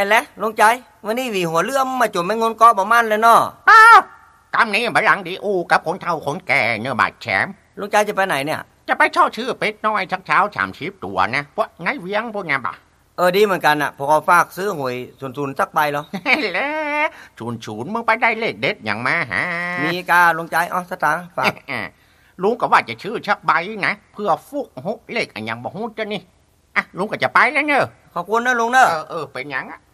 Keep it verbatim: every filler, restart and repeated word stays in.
แหละลุงใจวันนี้วีหัวเลื่อมมาจุ่มแมงงนกอประมาณเลยเนาะอ้าวกำนี้บหลังดีอูกับคนเฒ่าคนแก่เนื้อบาดแฉมลุงใจจะไปไหนเนี่ยจะไปเช่าชื่อเป็ดน้อยชักเช้าสามชิบตัวนะพวกไงเวียงพวกไงบ่เออดีเหมือนกันอ่ะพอเขาฝากซื้อหวยศูนย์ๆสักใบเหรอแล้วศูนย์ศูนย์มึงไปได้เลขเด็ดอย่างมาฮะมีกาลุงใจอ๋อสตางค์ฝากลุงก็ว่าจะชื่อชักใบนะเพื่อฟุกหุเลขอย่างบ่ฮู้จะนี่อ่ะลุงก็จะไปแล้วเนอะขอบคุณนะลุงเนอะเออเออเป็นยังอ่ะ